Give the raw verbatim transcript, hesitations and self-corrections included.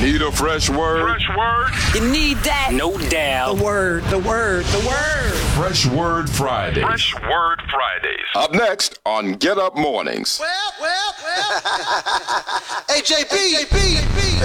Need a fresh word? Fresh word? You need that. No doubt. The word, the word, the word. Fresh Word Fridays. Fresh Word Fridays. Up next on Get Up Mornings. Well, well, well. Hey, J B.